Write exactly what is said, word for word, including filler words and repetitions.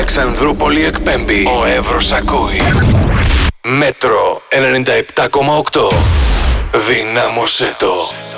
Αλεξανδρούπολη εκπέμπει. Ο Εύρος ακούει. Μέτρο ενενήντα επτά κόμμα οκτώ. Δυνάμωσέ το.